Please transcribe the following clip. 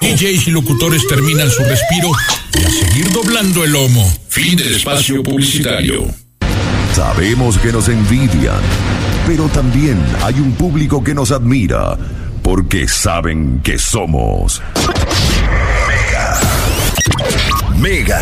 DJs y locutores terminan su respiro y a seguir doblando el lomo. Fin del espacio publicitario. Sabemos que nos envidian, pero también hay un público que nos admira, porque saben que somos Mega.